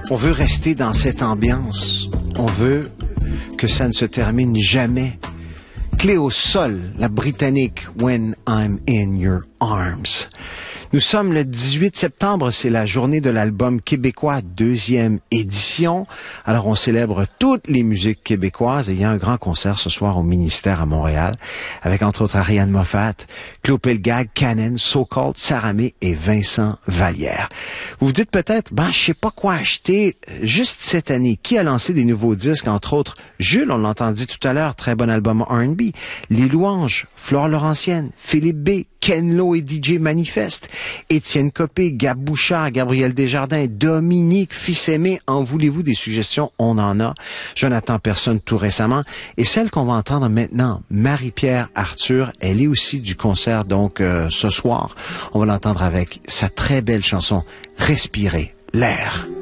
On veut rester dans cette ambiance. On veut que ça ne se termine jamais. Clé au sol, la britannique When I'm in Your Arms. Nous sommes le 18 septembre, c'est la journée de l'album québécois, 2e édition. Alors on célèbre toutes les musiques québécoises et il y a un grand concert ce soir au Ministère à Montréal avec entre autres Ariane Moffat, Claude Pelgag, Canen, So-Called, Saramé et Vincent Vallière. Vous vous dites peut-être, je sais pas quoi acheter juste cette année. Qui a lancé des nouveaux disques, entre autres Jules, on l'a entendu tout à l'heure, très bon album R&B, Les Louanges, Flore Laurentienne, Philippe B, Ken Lo et DJ Manifeste, Étienne Copé, Gab Bouchard, Gabriel Desjardins, Dominique Fils-Aimé, en voulez-vous des suggestions? On en a. Jonathan Personne tout récemment. Et celle qu'on va entendre maintenant, Marie-Pierre Arthur, elle est aussi du concert donc ce soir. On va l'entendre avec sa très belle chanson Respirer l'air.